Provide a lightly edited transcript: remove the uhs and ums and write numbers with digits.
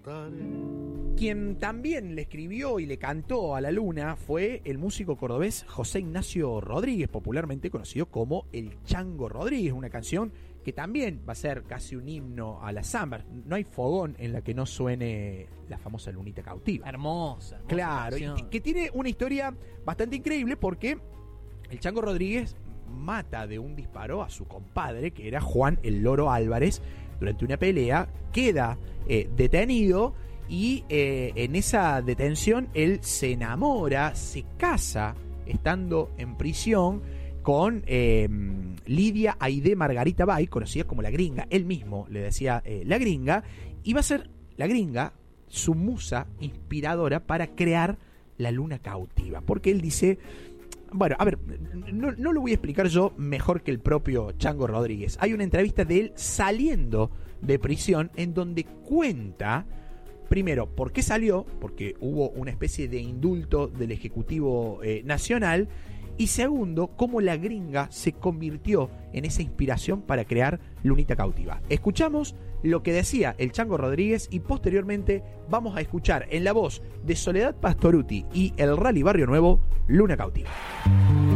Quien también le escribió y le cantó a la luna fue el músico cordobés José Ignacio Rodríguez, popularmente conocido como el Chango Rodríguez, una canción que también va a ser casi un himno a la samba. No hay fogón en la que no suene la famosa Lunita Cautiva. Hermosa. Claro, y que tiene una historia bastante increíble porque el Chango Rodríguez mata de un disparo a su compadre, que era Juan el Loro Álvarez, durante una pelea, queda detenido y en esa detención él se enamora, se casa estando en prisión con Lidia Aide Margarita Bay, conocida como la Gringa. Él mismo le decía la Gringa, y va a ser la Gringa su musa inspiradora para crear la Luna Cautiva, porque él dice, bueno, a ver, no lo voy a explicar yo mejor que el propio Chango Rodríguez. Hay una entrevista de él saliendo de prisión en donde cuenta, primero, por qué salió, porque hubo una especie de indulto del Ejecutivo Nacional, y segundo, cómo la Gringa se convirtió en esa inspiración para crear Lunita Cautiva. Escuchamos lo que decía el Chango Rodríguez y posteriormente vamos a escuchar en la voz de Soledad Pastoruti y el Rally Barrio Nuevo, Luna Cautiva.